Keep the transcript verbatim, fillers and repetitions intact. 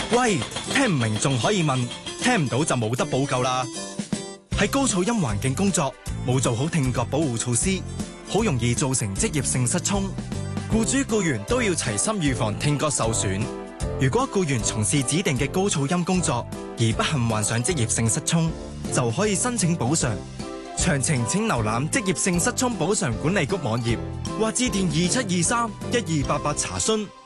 喂，聽唔明仲可以問，聽唔到就冇得補救啦。喺高噪音環境工作，冇做好聽覺保護措施，好容易造成職業性失聰。僱主僱員都要齊心預防聽覺受損。如果僱員從事指定嘅高噪音工作而不幸患上職業性失聰，就可以申請補償。詳情請瀏覽職業性失聰補償管理局網頁，或致電二七二三一二八八查詢。